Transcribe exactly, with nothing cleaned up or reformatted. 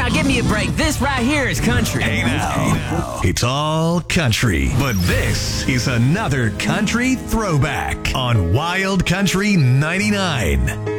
Now give me a break. This right here is country. Hey now, it's all country, but this is another country throwback on Wild Country ninety-nine.